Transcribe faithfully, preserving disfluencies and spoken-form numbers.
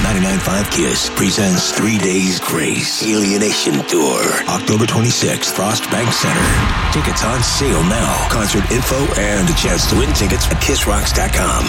ninety-nine point five Kiss presents Three Days Grace Alienation Tour, October twenty-sixth, Frost Bank Center. Tickets on sale now. Concert info and a chance to win tickets at kiss rocks dot com.